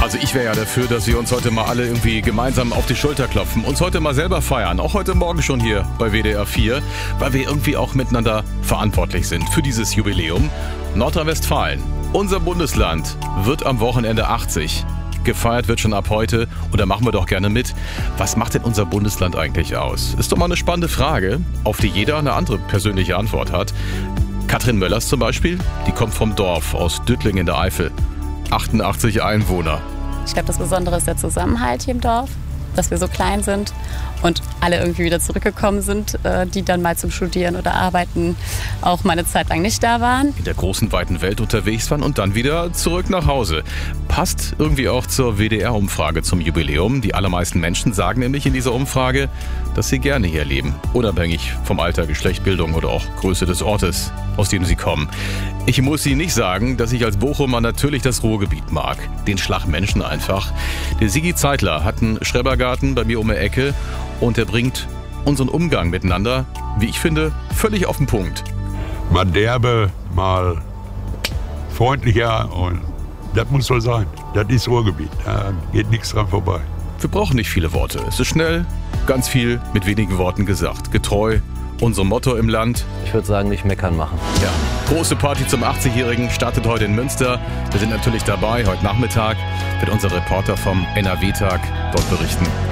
Also ich wäre ja dafür, dass wir uns heute mal alle irgendwie gemeinsam auf die Schulter klopfen, uns heute mal selber feiern, auch heute Morgen schon hier bei WDR 4, weil wir irgendwie auch miteinander verantwortlich sind für dieses Jubiläum. Nordrhein-Westfalen, unser Bundesland, wird am Wochenende 80. Gefeiert wird schon ab heute und da machen wir doch gerne mit. Was macht denn unser Bundesland eigentlich aus? Ist doch mal eine spannende Frage, auf die jeder eine andere persönliche Antwort hat. Katrin Möllers zum Beispiel, die kommt vom Dorf aus Düttling in der Eifel. 88 Einwohner. Ich glaube, das Besondere ist der Zusammenhalt hier im Dorf, dass wir so klein sind und alle irgendwie wieder zurückgekommen sind, die dann mal zum Studieren oder Arbeiten auch mal eine Zeit lang nicht da waren. In der großen, weiten Welt unterwegs waren und dann wieder zurück nach Hause. Passt irgendwie auch zur WDR-Umfrage zum Jubiläum. Die allermeisten Menschen sagen nämlich in dieser Umfrage, dass sie gerne hier leben. Unabhängig vom Alter, Geschlecht, Bildung oder auch Größe des Ortes, aus dem sie kommen. Ich muss Ihnen nicht sagen, dass ich als Bochumer natürlich das Ruhrgebiet mag. Den Schlag Menschen einfach. Der Sigi Zeitler hat einen Schrebergarten bei mir um die Ecke und er bringt unseren Umgang miteinander, wie ich finde, völlig auf den Punkt. Mal derbe, mal freundlicher und das muss so sein. Das ist Ruhrgebiet, da geht nichts dran vorbei. Wir brauchen nicht viele Worte. Es ist schnell, ganz viel mit wenigen Worten gesagt. Getreu unserem Motto im Land. Ich würde sagen, nicht meckern machen. Ja, große Party zum 80-Jährigen startet heute in Münster. Wir sind natürlich dabei. Heute Nachmittag wird unser Reporter vom NRW-Tag dort berichten.